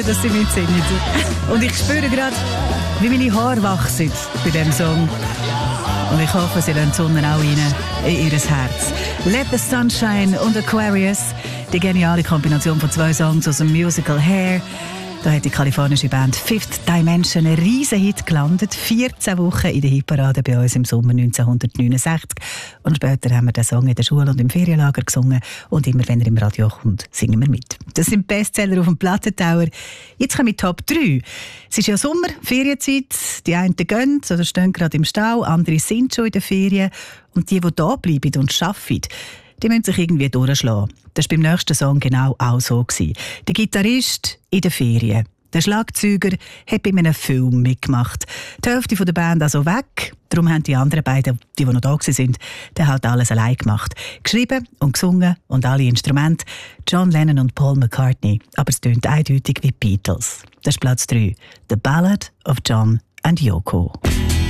dass sie mitsingen. Und ich spüre gerade, wie meine Haare wachsen bei diesem Song. Und ich hoffe, sie lassen die Sonne auch rein in ihr Herz. Let the Sunshine und Aquarius, die geniale Kombination von 2 Songs aus dem Musical Hair. Da hat die kalifornische Band Fifth Dimension einen riesen Hit gelandet. 14 Wochen in der Hitparade bei uns im Sommer 1969. Und später haben wir den Song in der Schule und im Ferienlager gesungen. Und immer, wenn er im Radio kommt, singen wir mit. Das sind Bestseller auf dem Plattentauer. Jetzt kommen wir Top 3. Es ist ja Sommer, Ferienzeit. Die einen gehen oder stehen gerade im Stau, andere sind schon in den Ferien. Und die da bleiben und arbeiten, die müssen sich irgendwie durchschlagen. Das war beim nächsten Song genau auch so. Der Gitarrist in den Ferien. Der Schlagzeuger hat bei einem Film mitgemacht. Die Hälfte der Band also weg. Darum haben die anderen beiden, die noch da waren, dann halt alles allein gemacht. Geschrieben und gesungen und alle Instrumente. John Lennon und Paul McCartney. Aber es tönt eindeutig wie Beatles. Das ist Platz 3. The Ballad of John and Yoko.